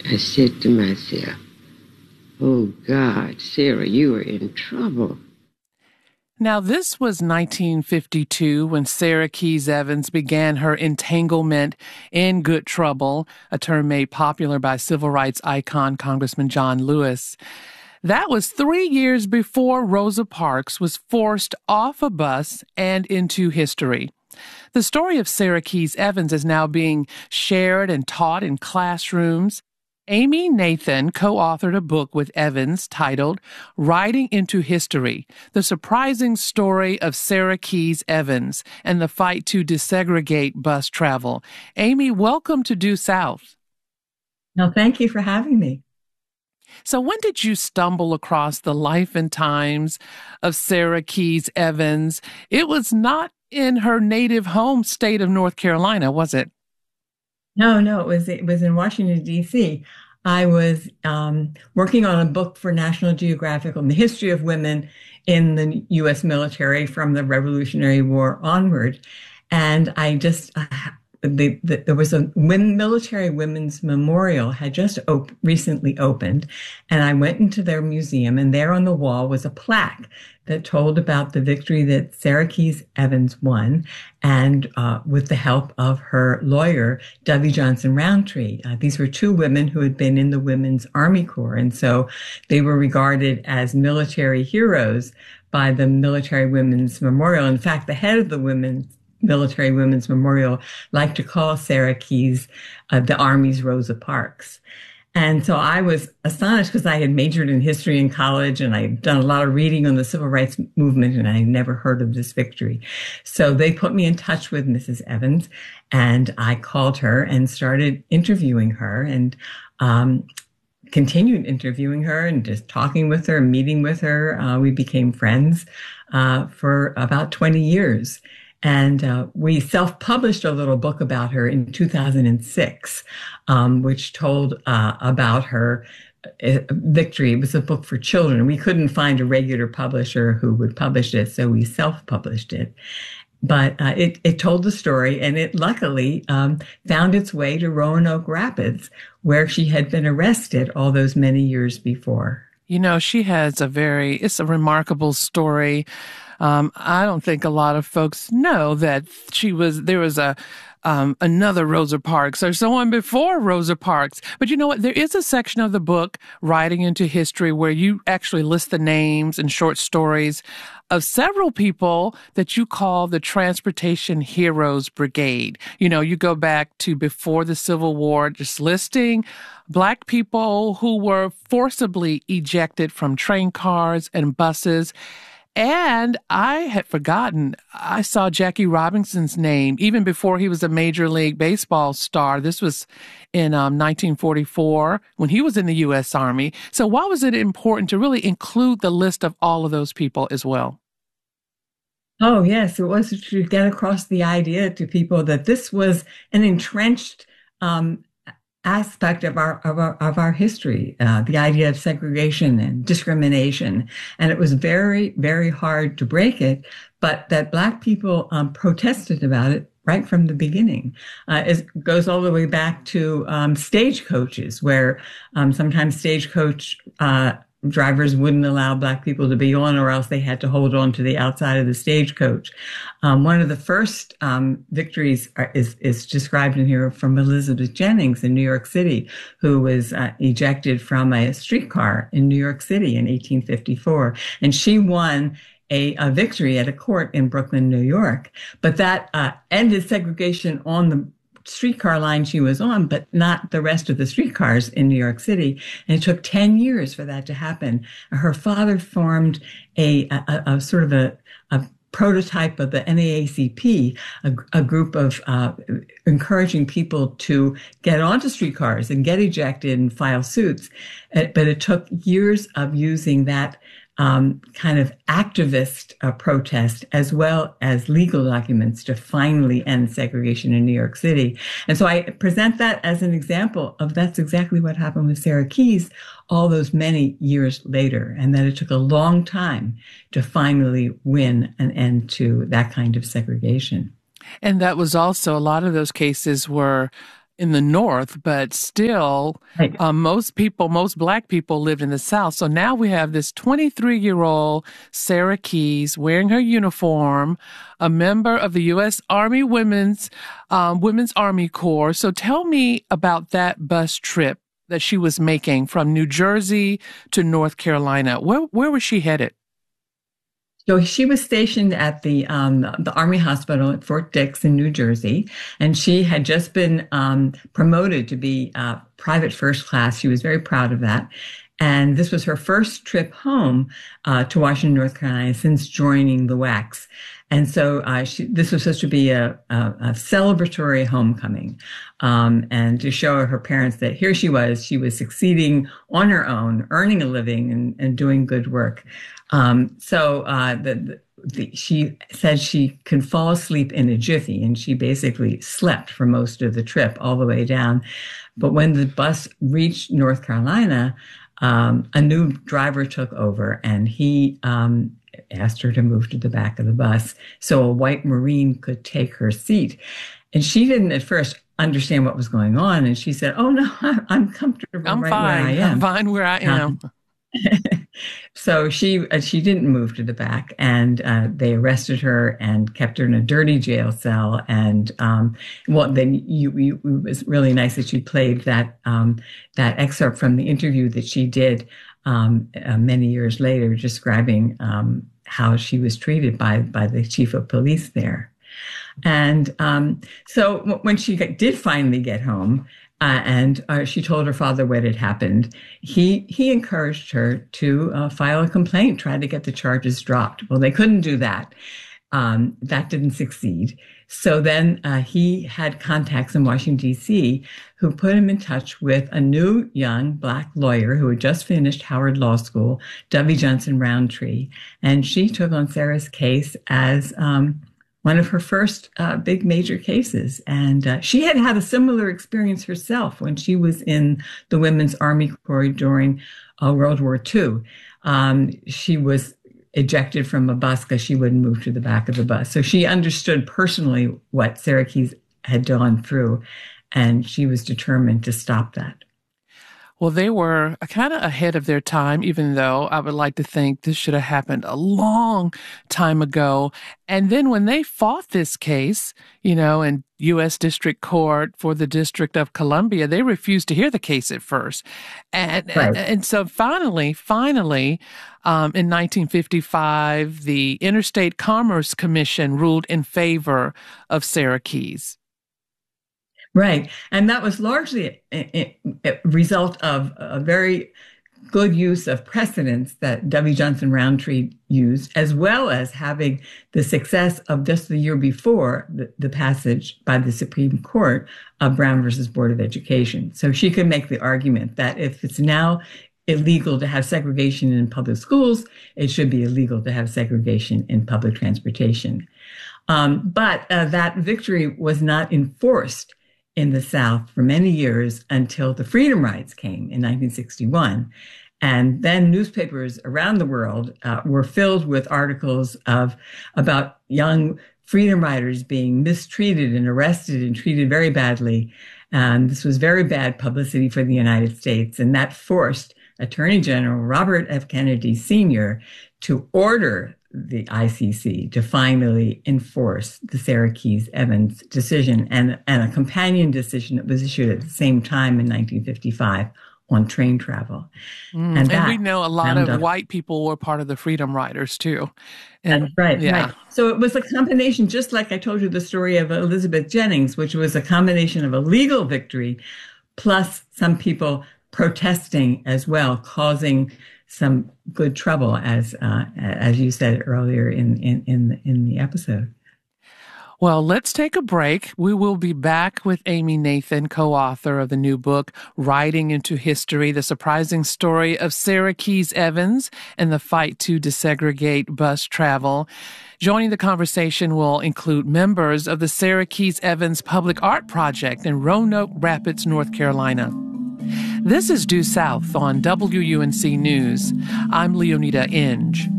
I said to myself, oh God, Sarah, you are in trouble. Now, this was 1952 when Sarah Keyes Evans began her entanglement in good trouble, a term made popular by civil rights icon Congressman John Lewis. That was 3 years before Rosa Parks was forced off a bus and into history. The story of Sarah Keyes Evans is now being shared and taught in classrooms. Amy Nathan co-authored a book with Evans titled Riding into History, the surprising story of Sarah Keyes Evans and the fight to desegregate bus travel. Amy, welcome to Due South. No, thank you for having me. So when did you stumble across the life and times of Sarah Keyes Evans? It was not in her native home state of North Carolina, was it? No, it was in Washington, D.C. I was working on a book for National Geographic on the history of women in the U.S. military from the Revolutionary War onward. And I just, there was a military women's memorial had just recently opened. And I went into their museum, and there on the wall was a plaque that told about the victory that Sarah Keyes Evans won, and with the help of her lawyer, W. Johnson Roundtree. These were two women who had been in the Women's Army Corps, and so they were regarded as military heroes by the Military Women's Memorial. In fact, the head of the Military Women's Memorial liked to call Sarah Keyes the Army's Rosa Parks. And so I was astonished because I had majored in history in college and I'd done a lot of reading on the civil rights movement, and I never heard of this victory. So they put me in touch with Mrs. Evans, and I called her and started interviewing her, and continued interviewing her and just talking with her, meeting with her. We became friends for about 20 years. And we self-published a little book about her in 2006, which told about her victory. It was a book for children. We couldn't find a regular publisher who would publish it, so we self-published it. But it told the story, and it luckily found its way to Roanoke Rapids, where she had been arrested all those many years before. You know, she has it's a remarkable story. I don't think a lot of folks know that there was another Rosa Parks or someone before Rosa Parks. But you know what? There is a section of the book, Riding into History, where you actually list the names and short stories of several people that you call the Transportation Heroes Brigade. You know, you go back to before the Civil War, just listing Black people who were forcibly ejected from train cars and buses. And I had forgotten, I saw Jackie Robinson's name even before he was a Major League Baseball star. This was in 1944 when he was in the U.S. Army. So why was it important to really include the list of all of those people as well? Oh, yes, it was to get across the idea to people that this was an entrenched aspect of our history, the idea of segregation and discrimination. And it was very, very hard to break it, but that Black people protested about it right from the beginning. It goes all the way back to stagecoaches, where sometimes stagecoach drivers wouldn't allow Black people to be on, or else they had to hold on to the outside of the stagecoach. One of the first victories is described in here from Elizabeth Jennings in New York City, who was ejected from a streetcar in New York City in 1854. And she won a victory at a court in Brooklyn, New York. But that ended segregation on the streetcar line she was on, but not the rest of the streetcars in New York City. And it took 10 years for that to happen. Her father formed a sort of a prototype of the NAACP, a group of encouraging people to get onto streetcars and get ejected and file suits. But it took years of using that kind of activist protest as well as legal documents to finally end segregation in New York City. And so I present that as an example of that's exactly what happened with Sarah Keyes all those many years later, and that it took a long time to finally win an end to that kind of segregation. And that was also, a lot of those cases were in the North, but still, Right. most Black people lived in the South. So now we have this 23-year-old Sarah Keys wearing her uniform, a member of the U.S. Army Women's Army Corps. So tell me about that bus trip that she was making from New Jersey to North Carolina. Where was she headed? So she was stationed at the Army Hospital at Fort Dix in New Jersey, and she had just been promoted to be private first class. She was very proud of that. And this was her first trip home to Washington, North Carolina, since joining the WACS. And so this was supposed to be a celebratory homecoming, and to show her parents that here she was succeeding on her own, earning a living and doing good work. She said she could fall asleep in a jiffy, and she basically slept for most of the trip all the way down. But when the bus reached North Carolina, a new driver took over, and he asked her to move to the back of the bus so a white Marine could take her seat. And she didn't at first understand what was going on. And she said, "Oh, no, I'm comfortable I'm right fine. where I am. I'm fine where I am." So she didn't move to the back, and they arrested her and kept her in a dirty jail cell. And then it was really nice that she played that excerpt from the interview that she did many years later, describing how she was treated by the chief of police there. And so when she did finally get home, and she told her father what had happened, he encouraged her to file a complaint, try to get the charges dropped. Well, they couldn't do that. That didn't succeed. So then he had contacts in Washington, D.C., who put him in touch with a new young Black lawyer who had just finished Howard Law School, Dovey Johnson Roundtree. And she took on Sarah's case as one of her first big major cases. And she had had a similar experience herself when she was in the Women's Army Corps during World War II. She was ejected from a bus because she wouldn't move to the back of the bus. So she understood personally what Sarah Keys had gone through, and she was determined to stop that. Well, they were kind of ahead of their time, even though I would like to think this should have happened a long time ago. And then when they fought this case, in U.S. District Court for the District of Columbia, they refused to hear the case at first. And so finally, in 1955, the Interstate Commerce Commission ruled in favor of Sarah Keys. Right. And that was largely a result of a very good use of precedents that Dovey Johnson Roundtree used, as well as having the success of just the year before the passage by the Supreme Court of Brown versus Board of Education. So she could make the argument that if it's now illegal to have segregation in public schools, it should be illegal to have segregation in public transportation. But that victory was not enforced in the South for many years until the Freedom Rides came in 1961. And then newspapers around the world were filled with articles about young freedom riders being mistreated and arrested and treated very badly. And this was very bad publicity for the United States. And that forced Attorney General Robert F. Kennedy Sr. to order the ICC to finally enforce the Sarah Keys Evans decision and a companion decision that was issued at the same time in 1955 on train travel. And we know a lot of white people were part of the Freedom Riders too. And, that's right, yeah. Right. So it was a combination, just like I told you the story of Elizabeth Jennings, which was a combination of a legal victory plus some people protesting as well, causing some good trouble, as you said earlier in the episode. Well, let's take a break. We will be back with Amy Nathan, co-author of the new book, Riding into History, The Surprising Story of Sarah Keys Evans and the Fight to Desegregate Bus Travel. Joining the conversation will include members of the Sarah Keys Evans Public Art Project in Roanoke Rapids, North Carolina. This is Due South on WUNC News. I'm Leonida Inge.